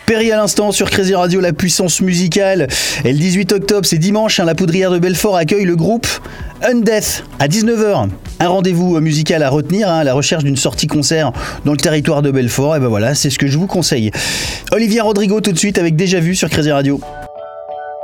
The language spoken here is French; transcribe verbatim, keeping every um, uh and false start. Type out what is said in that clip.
Perry à l'instant sur Crazy Radio, la puissance musicale. Et le dix-huit octobre, c'est dimanche, hein, la Poudrière de Belfort accueille le groupe Undeath à dix-neuf heures. Un rendez-vous musical à retenir, hein, à la recherche d'une sortie concert dans le territoire de Belfort. Et ben voilà, c'est ce que je vous conseille. Olivia Rodrigo tout de suite avec Déjà Vu sur Crazy Radio.